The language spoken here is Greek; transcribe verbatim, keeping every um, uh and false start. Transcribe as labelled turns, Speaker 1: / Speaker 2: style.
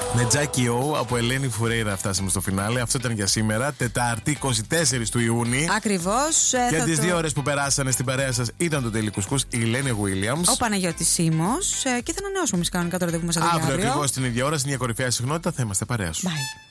Speaker 1: Με Τζάκι Ο από Ελένη Φουρέιρα φτάσαμε στο φινάλε. Αυτό ήταν για σήμερα, Τετάρτη είκοσι τέσσερις του Ιούνιου.
Speaker 2: Ακριβώς.
Speaker 1: Και τις
Speaker 2: το...
Speaker 1: δύο ώρες που περάσανε στην παρέα σας ήταν το Daily Κουσκούς, η Ελένη Williams.
Speaker 2: Ο Παναγιώτης Σίμος. Και θα ανανεώσουμε εμείς κανονικά το ραντεβού μας αύριο.
Speaker 1: Αύριο ακριβώς την ίδια ώρα, στην ίδια κορυφαία συχνότητα θα είμαστε παρέα σου.
Speaker 2: Bye.